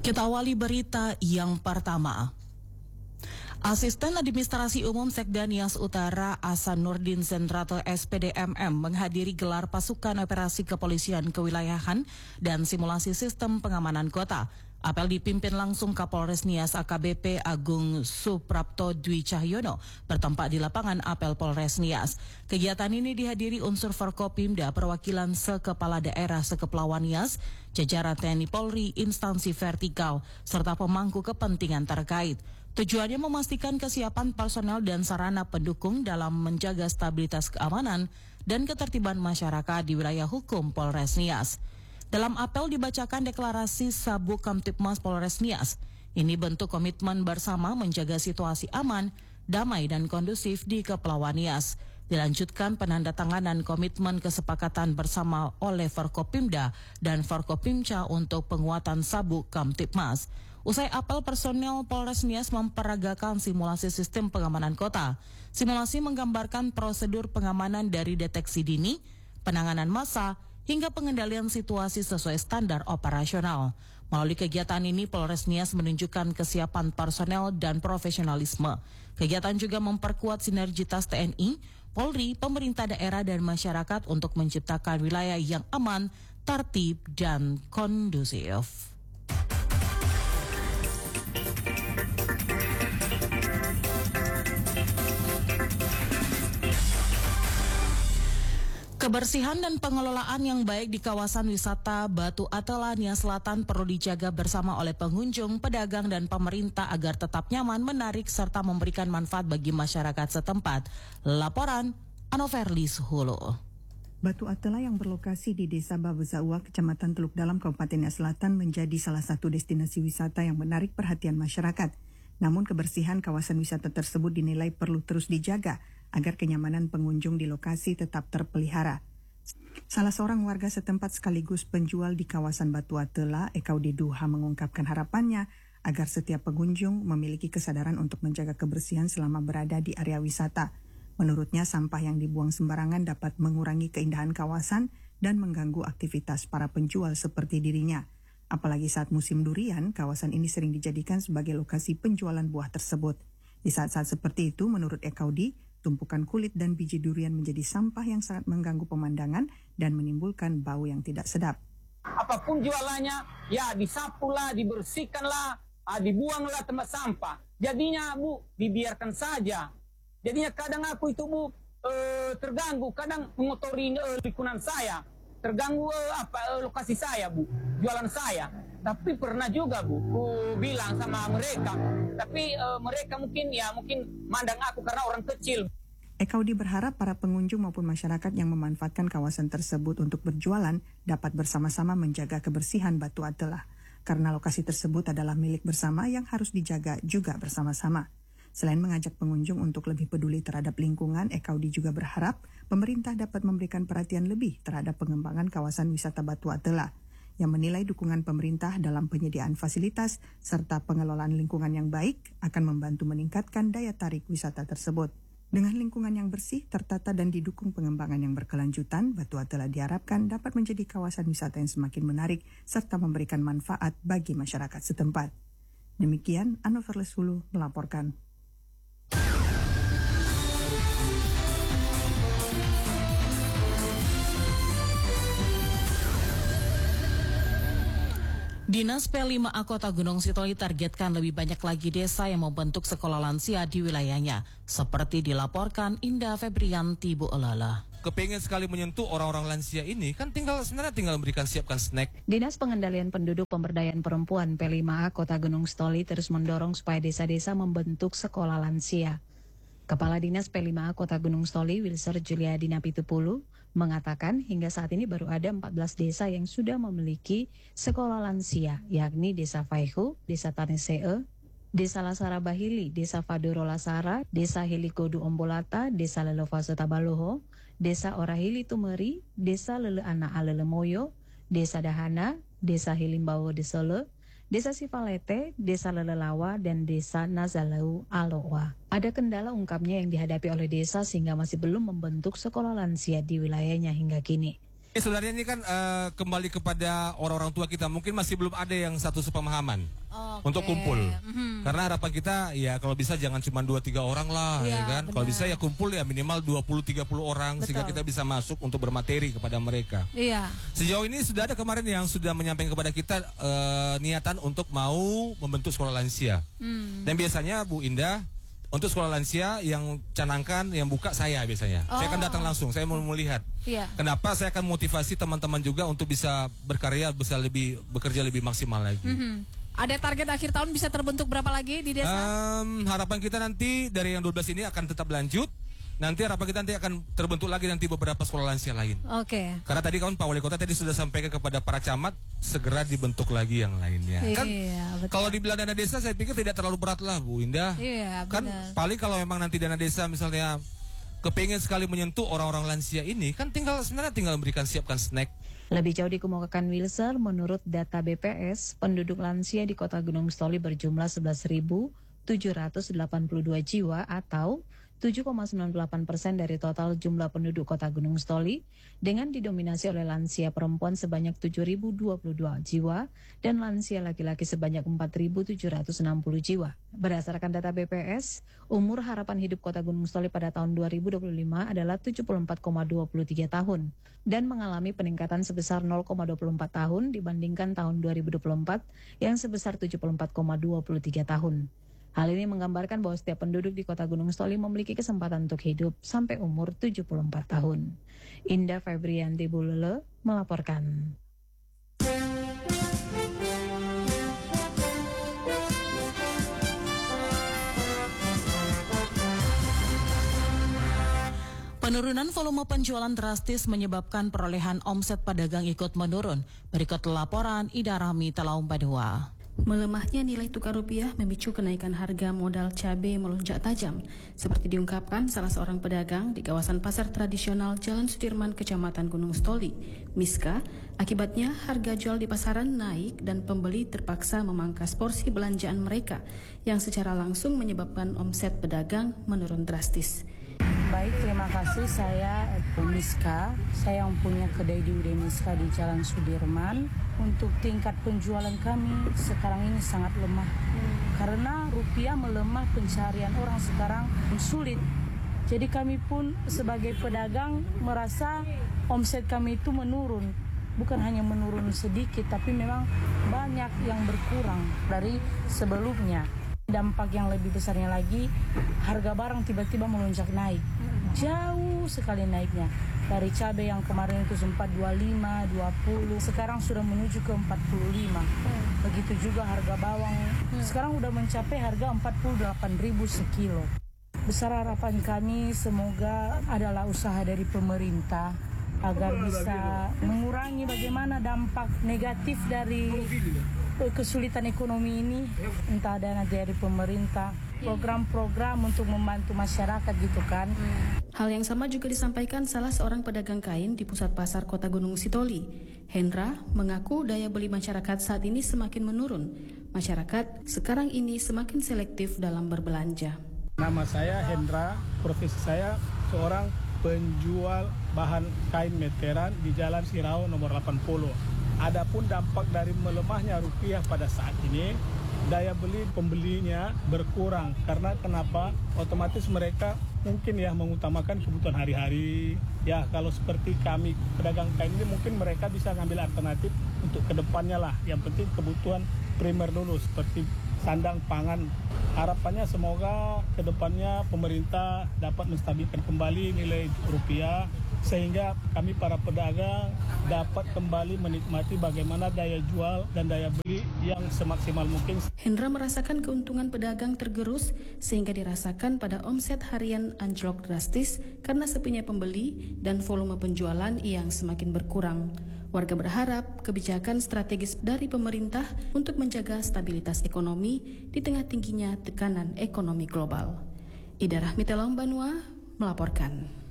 Kita awali berita yang pertama. Asisten Administrasi Umum Sekda Nias Utara Asanurdin Zentrato SPDMM menghadiri gelar pasukan operasi kepolisian kewilayahan dan simulasi sistem pengamanan kota. Apel dipimpin langsung Kapolres Nias AKBP Agung Suprapto Dwi Cahyono bertempat di lapangan apel Polres Nias. Kegiatan ini dihadiri unsur Forkopimda, perwakilan sekepala daerah Sekepulauan Nias, jajaran TNI Polri, instansi vertikal, serta pemangku kepentingan terkait. Tujuannya memastikan kesiapan personel dan sarana pendukung dalam menjaga stabilitas keamanan dan ketertiban masyarakat di wilayah hukum Polres Nias. Dalam apel dibacakan deklarasi Sabuk Kamtibmas Polres Nias. Ini bentuk komitmen bersama menjaga situasi aman, damai dan kondusif di Kepulauan Nias. Dilanjutkan penandatanganan komitmen kesepakatan bersama oleh Forkopimda dan Forkopimca untuk penguatan Sabuk Kamtibmas. Usai apel, personel Polres Nias memperagakan simulasi sistem pengamanan kota. Simulasi menggambarkan prosedur pengamanan dari deteksi dini, penanganan massa, hingga pengendalian situasi sesuai standar operasional. Melalui kegiatan ini, Polres Nias menunjukkan kesiapan personel dan profesionalisme. Kegiatan juga memperkuat sinergitas TNI, Polri, pemerintah daerah dan masyarakat untuk menciptakan wilayah yang aman, tertib, dan kondusif. Kebersihan dan pengelolaan yang baik di kawasan wisata Batu Atela Nias Selatan perlu dijaga bersama oleh pengunjung, pedagang, dan pemerintah agar tetap nyaman, menarik, serta memberikan manfaat bagi masyarakat setempat. Laporan Anoverlis Hulu. Batu Atela yang berlokasi di Desa Babezaua, Kecamatan Teluk Dalam, Kabupaten Nias Selatan menjadi salah satu destinasi wisata yang menarik perhatian masyarakat. Namun kebersihan kawasan wisata tersebut dinilai perlu terus dijaga agar kenyamanan pengunjung di lokasi tetap terpelihara. Salah seorang warga setempat sekaligus penjual di kawasan Batu Atela, Ekaudi Duha, mengungkapkan harapannya agar setiap pengunjung memiliki kesadaran untuk menjaga kebersihan selama berada di area wisata. Menurutnya, sampah yang dibuang sembarangan dapat mengurangi keindahan kawasan dan mengganggu aktivitas para penjual seperti dirinya. Apalagi saat musim durian, kawasan ini sering dijadikan sebagai lokasi penjualan buah tersebut. Di saat-saat seperti itu, menurut Ekaudi, tumpukan kulit dan biji durian menjadi sampah yang sangat mengganggu pemandangan dan menimbulkan bau yang tidak sedap. Apapun jualannya, ya disapulah, dibersihkanlah, dibuanglah tempat sampah. Jadinya Bu, dibiarkan saja. Jadinya kadang aku itu Bu terganggu, kadang mengotori lingkungan saya, terganggu lokasi saya Bu, jualan saya. Tapi pernah juga Bu, aku bilang sama mereka, tapi mereka mungkin mandang aku karena orang kecil. Ekaudi berharap para pengunjung maupun masyarakat yang memanfaatkan kawasan tersebut untuk berjualan dapat bersama-sama menjaga kebersihan Batu Atela, karena lokasi tersebut adalah milik bersama yang harus dijaga juga bersama-sama. Selain mengajak pengunjung untuk lebih peduli terhadap lingkungan, Ekaudi juga berharap pemerintah dapat memberikan perhatian lebih terhadap pengembangan kawasan wisata Batu Atela, yang menilai dukungan pemerintah dalam penyediaan fasilitas serta pengelolaan lingkungan yang baik akan membantu meningkatkan daya tarik wisata tersebut. Dengan lingkungan yang bersih, tertata dan didukung pengembangan yang berkelanjutan, Batu Atela diharapkan dapat menjadi kawasan wisata yang semakin menarik serta memberikan manfaat bagi masyarakat setempat. Demikian, Anoverles Hulu melaporkan. Dinas P5A Kota Gunung Sitoli targetkan lebih banyak lagi desa yang membentuk sekolah lansia di wilayahnya, seperti dilaporkan Indah Febrianti Bu Olala. Kepengen sekali menyentuh orang-orang lansia ini, kan sebenarnya tinggal memberikan siapkan snack. Dinas Pengendalian Penduduk Pemberdayaan Perempuan P5A Kota Gunung Sitoli terus mendorong supaya desa-desa membentuk sekolah lansia. Kepala Dinas P5A Kota Gunung Sitoli, Wilser Juliadina Pitupulu, mengatakan hingga saat ini baru ada 14 desa yang sudah memiliki sekolah lansia, yakni Desa Faihu, Desa Tanesee, Desa Lasara Bahili, Desa Fadoro Lasara, Desa Hilikodu Ombolata, Desa Lelova Sotabaloho, Desa Orahili Tumeri, Desa Lele Ana Alele Moyo, Desa Dahana, Desa Hilimbawo Desole, Desa Sifalete, Desa Lelelawa, dan Desa Nazalau Alowa. Ada kendala ungkapnya yang dihadapi oleh desa sehingga masih belum membentuk sekolah lansia di wilayahnya hingga kini. Sebenarnya ini kan kembali kepada orang-orang tua kita. Mungkin masih belum ada yang satu sepemahaman untuk kumpul. Karena harapan kita ya kalau bisa jangan cuma 2-3 orang lah, ya kan. Kalau bisa ya kumpul ya minimal 20-30 orang. Sehingga kita bisa masuk untuk bermateri kepada mereka. Iya. Sejauh ini sudah ada kemarin yang sudah menyampaikan kepada kita niatan untuk mau membentuk sekolah lansia. Dan biasanya Bu Indah, untuk sekolah lansia yang canangkan, yang buka saya biasanya. Saya akan datang langsung, saya mau melihat. Kenapa saya akan motivasi teman-teman juga untuk bisa berkarya, bisa bekerja lebih maksimal lagi. Ada target akhir tahun bisa terbentuk berapa lagi di desa? Harapan kita nanti dari yang 12 ini akan tetap lanjut. Nanti harapan kita nanti akan terbentuk lagi nanti beberapa sekolah lansia lain. Oke. Karena tadi kan Pak Wali Kota tadi sudah sampaikan kepada para camat segera dibentuk lagi yang lainnya. Kan kalau dibilang dana desa saya pikir tidak terlalu berat lah Bu Indah. Iya, kan paling kalau memang nanti dana desa misalnya kepengen sekali menyentuh orang-orang lansia ini kan sebenarnya tinggal siapkan snack. Lebih jauh dikemukakan Wilser, menurut data BPS, penduduk lansia di Kota Gunung Stoli berjumlah 11.782 jiwa atau 7,98% dari total jumlah penduduk Kota Gunung Stoli, dengan didominasi oleh lansia perempuan sebanyak 7.022 jiwa dan lansia laki-laki sebanyak 4.760 jiwa. Berdasarkan data BPS, umur harapan hidup Kota Gunung Stoli pada tahun 2025 adalah 74,23 tahun dan mengalami peningkatan sebesar 0,24 tahun dibandingkan tahun 2024 yang sebesar 74,23 tahun. Hal ini menggambarkan bahwa setiap penduduk di Kota Gunung Stoli memiliki kesempatan untuk hidup sampai umur 74 tahun. Indah Febrianti Bulele melaporkan. Penurunan volume penjualan drastis menyebabkan perolehan omset pedagang ikut menurun. Berikut laporan Ida Rahmi Talaum Padua. Melemahnya nilai tukar rupiah memicu kenaikan harga modal cabai melonjak tajam. Seperti diungkapkan salah seorang pedagang di kawasan pasar tradisional Jalan Sudirman, Kecamatan Gunung Stoli, Miska, akibatnya harga jual di pasaran naik dan pembeli terpaksa memangkas porsi belanjaan mereka yang secara langsung menyebabkan omset pedagang menurun drastis. Baik, terima kasih. Saya Miska. Saya yang punya kedai di UD Miska di Jalan Sudirman. Untuk tingkat penjualan kami sekarang ini sangat lemah. Karena rupiah melemah, pencarian orang sekarang sulit. Jadi kami pun sebagai pedagang merasa omset kami itu menurun. Bukan hanya menurun sedikit, tapi memang banyak yang berkurang dari sebelumnya. Dampak yang lebih besarnya lagi, harga barang tiba-tiba melonjak naik. Jauh sekali naiknya. Dari cabai yang kemarin itu sempat 25, 20, sekarang sudah menuju ke 45. Begitu juga harga bawang. Sekarang udah mencapai harga 48.000 sekilo. Besar harapan kami semoga adalah usaha dari pemerintah agar bisa mengurangi bagaimana dampak negatif dari kesulitan ekonomi ini, entah dana dari pemerintah, program-program untuk membantu masyarakat gitu kan. Hal yang sama juga disampaikan salah seorang pedagang kain di pusat pasar Kota Gunung Sitoli. Hendra mengaku daya beli masyarakat saat ini semakin menurun. Masyarakat sekarang ini semakin selektif dalam berbelanja. Nama saya Hendra, profesi saya seorang penjual bahan kain meteran di Jalan Sirau nomor 80. Adapun dampak dari melemahnya rupiah pada saat ini, daya beli pembelinya berkurang. Karena kenapa? Otomatis mereka mungkin ya mengutamakan kebutuhan hari-hari. Ya kalau seperti kami pedagang kain ini mungkin mereka bisa ngambil alternatif untuk kedepannya lah. Yang penting kebutuhan primer dulu seperti sandang pangan. Harapannya semoga kedepannya pemerintah dapat menstabilkan kembali nilai rupiah sehingga kami para pedagang dapat kembali menikmati bagaimana daya jual dan daya beli yang semaksimal mungkin. Hendra merasakan keuntungan pedagang tergerus sehingga dirasakan pada omset harian anjlok drastis karena sepinya pembeli dan volume penjualan yang semakin berkurang. Warga berharap kebijakan strategis dari pemerintah untuk menjaga stabilitas ekonomi di tengah tingginya tekanan ekonomi global. Ida Rahmi Talaum Banua melaporkan.